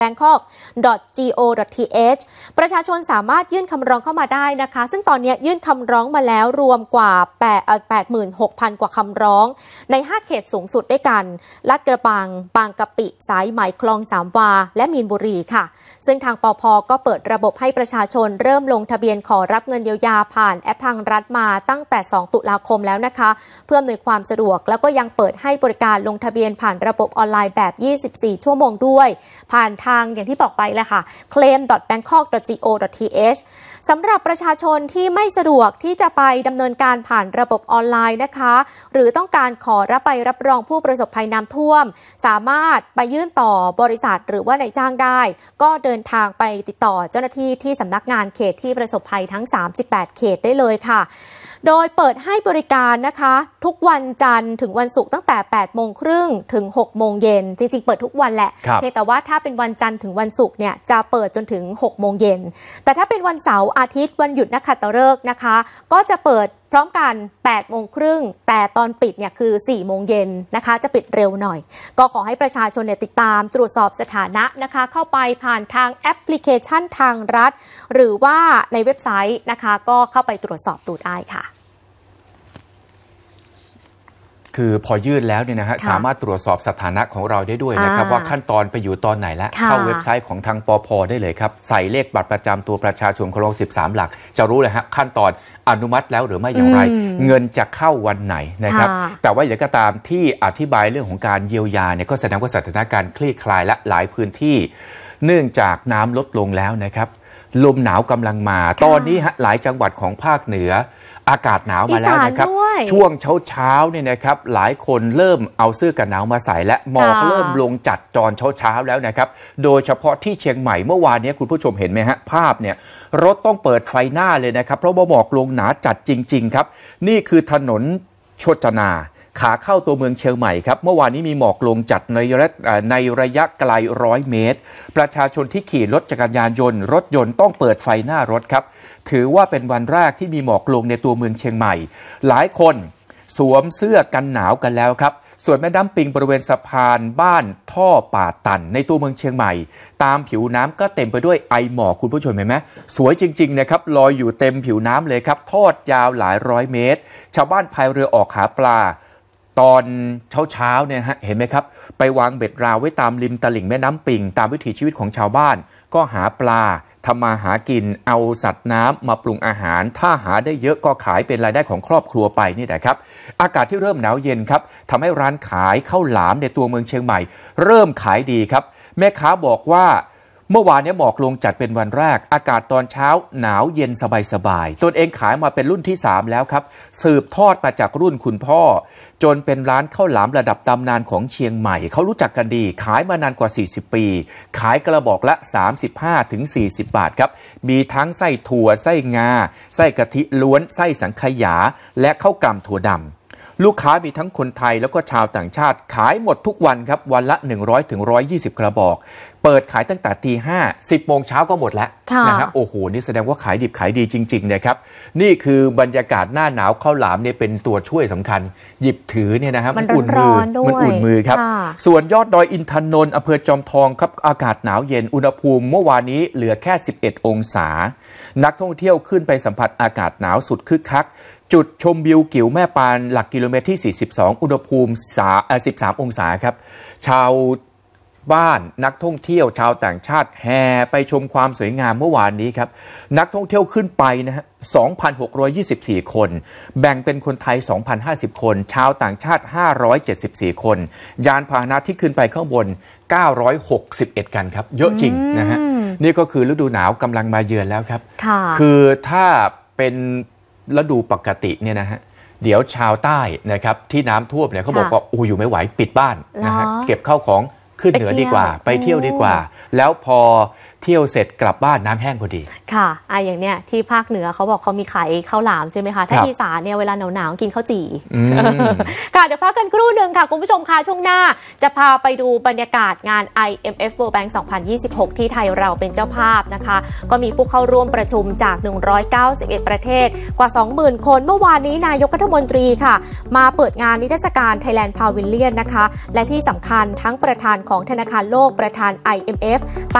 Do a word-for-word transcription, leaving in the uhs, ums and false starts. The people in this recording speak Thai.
แบงคอก ดอท จี โอ ดอท ที เอช ประชาชนสามารถยื่นคำร้องเข้ามาได้นะคะซึ่งตอนนี้ยื่นคำร้องมาแล้วรวมกว่า แปดหมื่นหกพัน กว่าคำร้องในห้าเขตสูงสุดด้วยกันลาดกระบังบางกะปิสายไหมคลองสามวาและมีนบุรีค่ะซึ่งทางปภ.ก็เปิดระบบให้ประชาชนเริ่มลงทะเบียนขอรับเงินเยียวยาผ่านแอปทางรัฐมาตั้งแต่สองตุลาคมแล้วนะคะเพื่ออำนวยความสะดวกแล้วก็ยังเปิดให้บริการลงทะเบียนผ่านระบบออนไลน์แบบยี่สิบสี่ชั่วโมงด้วยผ่านทางอย่างที่บอกไปแหละค่ะ เคลม ดอท แบงคอก ดอท จี โอ ดอท ที เอช สำหรับประชาชนที่ไม่สะดวกที่จะไปดำเนินการผ่านระบบออนไลน์นะคะหรือต้องการขอรับใบรับรองผู้ประสบภัยน้ำท่วมสามารถไปยื่นต่อบริษัทหรือว่านายจ้างได้ก็เดินทางไปติดต่อเจ้าหน้าที่ที่สำนักงานเขตที่ประสบภัยทั้งสามสิบแปดเขตได้เลยค่ะโดยเปิดให้บริการนะคะทุกวันจันทร์ถึงวันศุกร์ตั้งแต่แปดโมงครึ่งถึงหกโมงเย็นจริงๆเปิดทุกวันแหละเพียงแต่ว่าถ้าเป็นวันจันทร์ถึงวันศุกร์เนี่ยจะเปิดจนถึงหกโมงเย็นแต่ถ้าเป็นวันเสาร์อาทิตย์วันหยุดนักขัตฤกษ์นะคะก็จะเปิดพร้อมกันแปดโมงครึ่งแต่ตอนปิดเนี่ยคือสี่โมงเย็นนะคะจะปิดเร็วหน่อยก็ขอให้ประชาชนเนี่ยติดตามตรวจสอบสถานะนะคะเข้าไปผ่านทางแอปพลิเคชันทางรัฐหรือว่าในเว็บไซต์นะคะก็เข้าไปตรวจสอบดูได้ค่ะคือพอยื่นแล้วเนี่ยนะฮะสามารถตรวจสอบสถานะของเราได้ด้วยนะครับว่าขั้นตอนไปอยู่ตอนไหนแล้วเข้าเว็บไซต์ของทางปภ.ได้เลยครับใส่เลขบัตรประจำตัวประชาชนของเราสิบสามหลักจะรู้เลยฮะขั้นตอนอนุมัติแล้วหรือไม่อย่างไรเงินจะเข้าวันไหนนะครับแต่ว่าอย่างก็ตามที่อธิบายเรื่องของการเยียวยาเนี่ยก็แสดงว่าสถานการณ์คลี่คลายและหลายพื้นที่เนื่องจากน้ำลดลงแล้วนะครับลมหนาวกำลังมาตอนนี้ฮะหลายจังหวัดของภาคเหนืออากาศหนาวมาแล้วนะครับช่วงเช้าเช้าเนี่ยนะครับหลายคนเริ่มเอาเสื้อกันหนาวมาใส่และหมอกเริ่มลงจัดตอนเช้าเช้าแล้วนะครับโดยเฉพาะที่เชียงใหม่เมื่อวานนี้คุณผู้ชมเห็นไหมฮะภาพเนี่ยรถต้องเปิดไฟหน้าเลยนะครับเพราะว่าหมอกลงหนาจัดจริงๆครับนี่คือถนนโชตนาขาเข้าตัวเมืองเชียงใหม่ครับเมื่อวานนี้มีหมอกลงจัดในระยะในระยะไกลร้อยเมตรประชาชนที่ขี่รถจักรยานยนต์รถยนต์ต้องเปิดไฟหน้ารถครับถือว่าเป็นวันแรกที่มีหมอกลงในตัวเมืองเชียงใหม่หลายคนสวมเสื้อกันหนาวกันแล้วครับส่วนแม่น้ำปิงบริเวณสะพานบ้านท่อป่าตันในตัวเมืองเชียงใหม่ตามผิวน้ำก็เต็มไปด้วยไอหมอกคุณผู้ชมเห็นไหมสวยจริงๆนะครับลอยอยู่เต็มผิวน้ำเลยครับทอดยาวหลายร้อยเมตรชาวบ้านพายเรือออกหาปลาตอนเช้าๆเนี่ยฮะเห็นไหมครับไปวางเบ็ดราวไว้ตามริมตลิ่งแม่น้ำปิงตามวิถีชีวิตของชาวบ้านก็หาปลาทำมาหากินเอาสัตว์น้ำมาปรุงอาหารถ้าหาได้เยอะก็ขายเป็นรายได้ของครอบครัวไปนี่แหละครับอากาศที่เริ่มหนาวเย็นครับทำให้ร้านขายข้าวหลามในตัวเมืองเชียงใหม่เริ่มขายดีครับแม่ค้าบอกว่าเมื่อวานนี้หมอกลงจัดเป็นวันแรกอากาศตอนเช้าหนาวเย็นสบายๆตนเองขายมาเป็นรุ่นที่สามแล้วครับสืบทอดมาจากรุ่นคุณพ่อจนเป็นร้านข้าวหลามระดับตำนานของเชียงใหม่เขารู้จักกันดีขายมานานกว่าสี่สิบปีขายกระบอกละ สามสิบห้าถึงสี่สิบ บาทครับมีทั้งไส้ถั่วไส้งาไส้กะทิล้วนไส้สังขยาและข้าวกล่ำถั่วดำลูกค้ามีทั้งคนไทยแล้วก็ชาวต่างชาติขายหมดทุกวันครับวันละ หนึ่งร้อยถึงหนึ่งร้อยยี่สิบ กระบอกเปิดขายตั้งแต่ตีห้า สิบโมงเช้าก็หมดแล้วนะฮะโอ้โหนี่แสดงว่าขายดิบขายดีจริงๆนะครับนี่คือบรรยากาศหน้าหนาวข้าวหลามเนี่ยเป็นตัวช่วยสำคัญหยิบถือเนี่ยนะฮะมันอุ่นมือมันอุ่นมือครับส่วนยอดดอยอินทนนท์อำเภอจอมทองครับอากาศหนาวเย็นอุณหภูมิเมื่อวานนี้เหลือแค่สิบเอ็ดองศานักท่องเที่ยวขึ้นไปสัมผัสอากาศหนาวสุดคึกคักจุดชมวิวกิ่วแม่ปานหลักกิโลเมตรที่สี่สิบสองอุณหภูมิสิบสามองศาครับชาวบ้านนักท่องเที่ยวชาวต่างชาติแห่ไปชมความสวยงามเมื่อวานนี้ครับนักท่องเที่ยวขึ้นไปนะฮะ สองพันหกร้อยยี่สิบสี่ คนแบ่งเป็นคนไทย สองพันห้าสิบ คนชาวต่างชาติห้าร้อยเจ็ดสิบสี่คนยานพาหนะที่ขึ้นไปข้างบนเก้าร้อยหกสิบเอ็ดกันครับเยอะจริงนะฮะนี่ก็คือฤดูหนาวกำลังมาเยือนแล้วครับคือถ้าเป็นฤดูปกติเนี่ยนะฮะเดี๋ยวชาวใต้นะครับที่น้ำท่วมเนี่ยเขาบอกว่าโอ้อยู่ไม่ไหวปิดบ้านนะฮะเก็บข้าวของขึ้นเหนือดีกว่าไปเที่ยวดีกว่าแล้วพอเที่ยวเสร็จกลับบ้านน้ำแห้งพอดีค่ะอ่ะอย่างเนี้ยที่ภาคเหนือเขาบอกเขามีขายข้าวหลามใช่ไหมคะถ้าอีสานเนี่ยเวลาหนาวๆกินข้าวจี่ค่ะเดี๋ยวพักกันครู่หนึ่งค่ะคุณผู้ชมค่ะช่วงหน้าจะพาไปดูบรรยากาศงาน ไอ เอ็ม เอฟ World Bank สองพันยี่สิบหกที่ไทยเราเป็นเจ้าภาพนะคะก็มีผู้เข้าร่วมประชุมจากหนึ่งร้อยเก้าสิบเอ็ดประเทศกว่า สองหมื่น คนเมื่อวานนี้นายกรัฐมนตรีค่ะมาเปิดงานนิทรรศการ Thailand Pavilion นะคะและที่สำคัญทั้งประธานของธนาคารโลกประธาน ไอ เอ็ม เอฟ